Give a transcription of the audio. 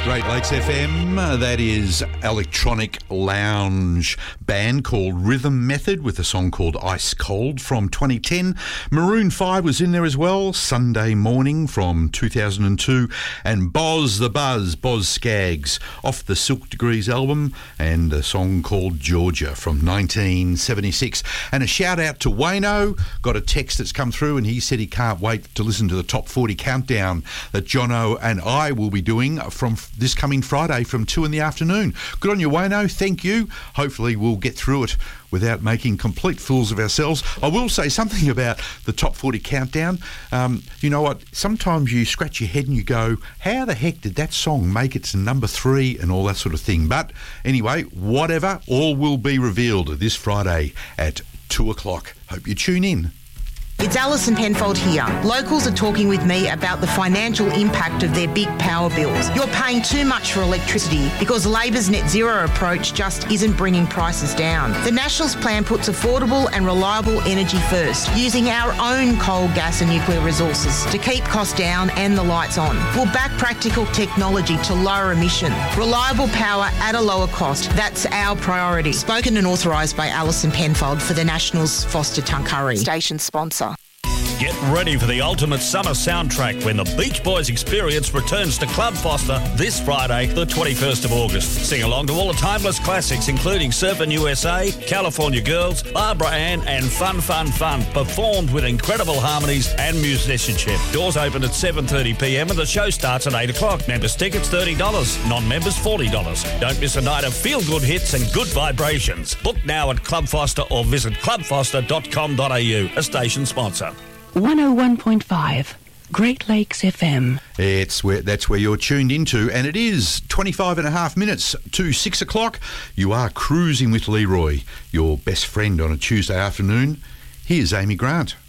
Great Lakes FM, that is electronic lounge band called Rhythm Method with a song called Ice Cold from 2010. Maroon 5 was in there as well, Sunday Morning from 2002, and Boz the Buzz, Boz Scaggs, off the Silk Degrees album, and a song called Georgia from 1976. And a shout out to Wayno, got a text that's come through and he said he can't wait to listen to the Top 40 Countdown that Jono and I will be doing from this coming Friday from 2 in the afternoon. Good on you, Wayno. Thank you. Hopefully we'll get through it without making complete fools of ourselves. I will say something about the Top 40 Countdown. You know what? Sometimes you scratch your head and you go, how the heck did that song make it to number 3 and all that sort of thing? But anyway, whatever, all will be revealed this Friday at 2 o'clock. Hope you tune in. It's Alison Penfold here. Locals are talking with me about the financial impact of their big power bills. You're paying too much for electricity because Labor's net zero approach just isn't bringing prices down. The Nationals plan puts affordable and reliable energy first, using our own coal, gas and nuclear resources to keep costs down and the lights on. We'll back practical technology to lower emission. Reliable power at a lower cost. That's our priority. Spoken and authorised by Alison Penfold for the Nationals Foster Tuncurry. Station sponsor. Get ready for the ultimate summer soundtrack when the Beach Boys Experience returns to Club Foster this Friday, the 21st of August. Sing along to all the timeless classics, including Surfin' USA, California Girls, Barbara Ann, and Fun, Fun, Fun, performed with incredible harmonies and musicianship. Doors open at 7:30pm and the show starts at 8 o'clock. Members' tickets $30, non-members $40. Don't miss a night of feel-good hits and good vibrations. Book now at Club Foster or visit clubfoster.com.au, a station sponsor. 101.5 Great Lakes FM. That's where you're tuned into, and it is 25 and a half minutes to 6 o'clock. You are cruising with Leroy, your best friend on a Tuesday afternoon. Here's Amy Grant.